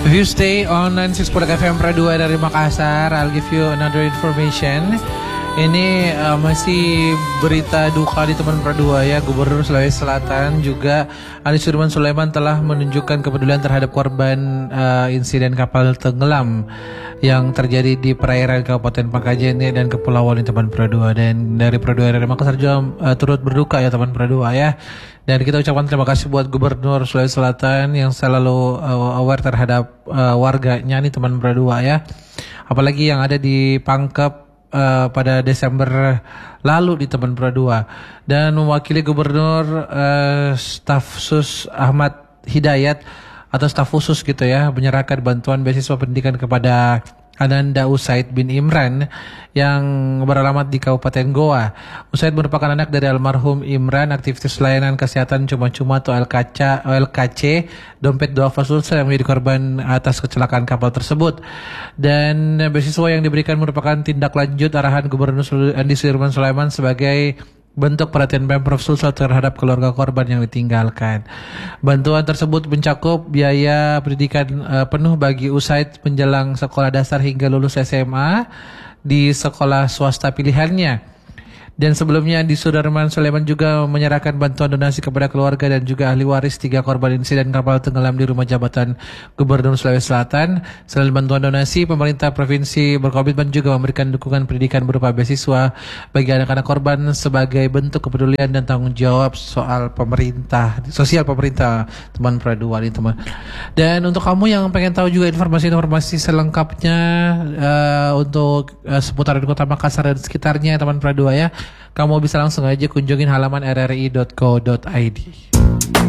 If you stay on 96.4 FM Pradua dari Makassar, I'll give you another information. Ini masih berita duka di teman Pradua ya. Gubernur Sulawesi Selatan juga Ali Sudirman Sulaiman telah menunjukkan kepedulian terhadap korban insiden kapal tenggelam yang terjadi di perairan Kabupaten Pangkajene dan Kepulauan Teman Pradua. Dan dari Pradua dari Makassar juga turut berduka ya teman Pradua ya. Dan kita ucapkan terima kasih buat Gubernur Sulawesi Selatan yang selalu aware terhadap warganya nih teman Pradua ya. Apalagi yang ada di Pangkep pada Desember lalu di teman Pradua. Dan mewakili Gubernur staf sus Ahmad Hidayat atau staf khusus gitu ya, menyerahkan bantuan beasiswa pendidikan kepada Ananda Usaid bin Imran yang beralamat di Kabupaten Goa. Usaid merupakan anak dari almarhum Imran, aktivitas layanan kesehatan cuma-cuma atau LKC, dompet duafa Sulsel yang menjadi korban atas kecelakaan kapal tersebut. Dan beasiswa yang diberikan merupakan tindak lanjut arahan Gubernur Andi Sudirman Sulaiman sebagai bentuk perhatian Pemprov Sulsel terhadap keluarga korban yang ditinggalkan. Bantuan tersebut mencakup biaya pendidikan penuh bagi Usaid menjelang sekolah dasar hingga lulus SMA di sekolah swasta pilihannya. Dan sebelumnya Andi Sudirman Sulaiman juga menyerahkan bantuan donasi kepada keluarga dan juga ahli waris 3 korban insiden kapal tenggelam di rumah jabatan Gubernur Sulawesi Selatan. Selain bantuan donasi, pemerintah provinsi berkomitmen juga memberikan dukungan pendidikan berupa beasiswa bagi anak-anak korban sebagai bentuk kepedulian dan tanggung jawab sosial pemerintah teman Pradua ini teman. Dan untuk kamu yang pengen tahu juga informasi-informasi selengkapnya untuk seputaran Kota Makassar dan sekitarnya teman Pradua ya, kamu bisa langsung aja kunjungin halaman rri.co.id.